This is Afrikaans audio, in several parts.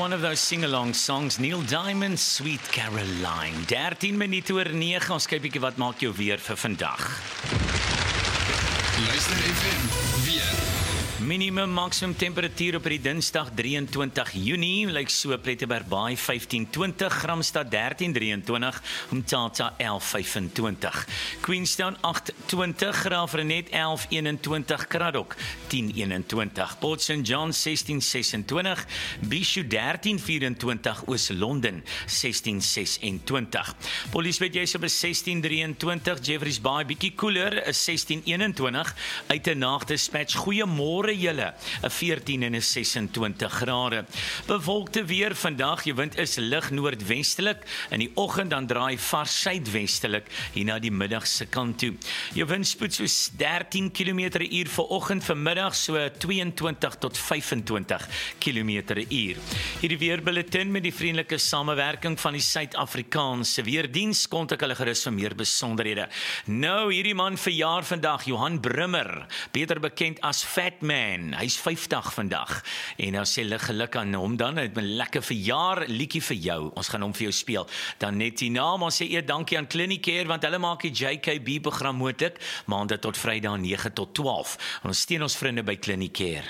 one of those sing-along songs, Neil Diamond, Sweet Caroline. 13 minute oor 9, ons kyk bietjie wat maak jou weer vir vandag. Luister FM, weer. Minimum maksimum temperatuur op die Dinsdag 23 Junie, lyk so Plettenberg Baai 15:20, Gramstad 13:23, Umtata 11:25, Queenstown 8:20, Graafrenet 11:21, Kraddock 10:21, Port St. John 16:26, Bishu 13:24, Oos-London 16:26, Port Elizabeth jy's op 16:23, Jeffreys Bay bietjie koeler, is 16:21, Uitenaag Dispatch, goeiemôre julle, 14 en 26 grade. Bewolkte weer vandag, jou wind is lig noordwestelik, in die oggend dan draai vars suidwestelik, hier na die middagse kant toe. Jou windspoed so 13 km/h vir oggend, vanmiddag so 22 tot 25 km/h. Hierdie weerbulletin met die vriendelike samewerking van die Suid-Afrikaanse Weerdiens, kontak hulle gerus vir meer besonderhede. Nou, hierdie man verjaar vandag, Johan Brummer, beter bekend as Fat Man. Hy's 50 vandag. En nou sê geluk aan hom dan, het 'n lekker verjaar liedjie vir jou. Ons gaan hom vir jou speel. Dan net hierna, maar sê eers dankie aan Clinicare, want hulle maak die JKB program moontlik, maandag tot Vrydag 9 tot 12. Ons steun ons vriende by Clinicare.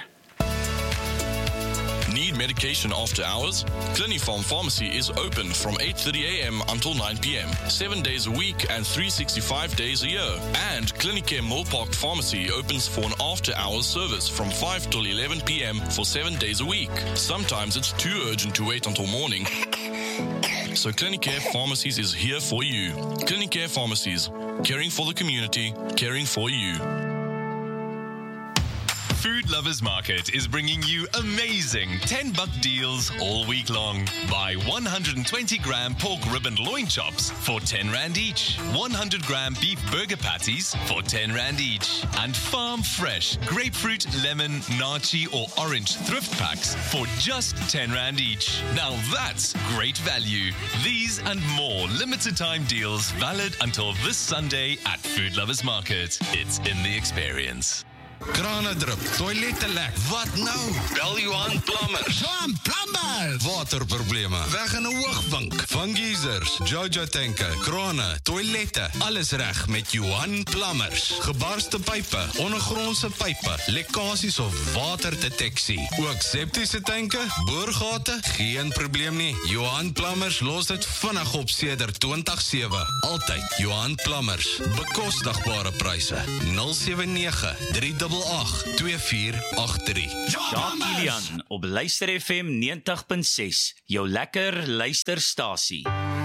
Need medication after hours? Clinifarm Pharmacy is open from 8:30 a.m. until 9 p.m. 7 days a week and 365 days a year. And Clinicare Millpark Pharmacy opens for an after-hours service from 5 till 11 p.m. for 7 days a week. Sometimes it's too urgent to wait until morning. So Clinicare Pharmacies is here for you. Clinicare Pharmacies, caring for the community, caring for you. Food Lovers Market is bringing you amazing $10 deals all week long. Buy 120-gram pork rib and loin chops for R10 each. 100-gram beef burger patties for R10 each. And farm fresh grapefruit, lemon, nachi or orange thrift packs for just R10 each. Now that's great value. These and more limited time deals valid until this Sunday at Food Lovers Market. It's in the experience. Krane drup, toilette lek. Wat nou? Bel Johan Plumbers. Johan Plumbers! Waterprobleme, weg in 'n hoogwink. Van geysers, Jojo tanke, krane, toilette, alles reg met Johan Plumbers. Gebarste pype, ondergrondse pype, lekkasies of waterdeteksie. Ook septiese tanke, boorgate, geen probleem nie. Johan Plumbers los dit vinnig op sedert 2007. Altyd Johan Plumbers. Bekostigbare pryse. 079-388-2483. Jacques Kilian op Luister FM 90.6, jou lekker luisterstasie.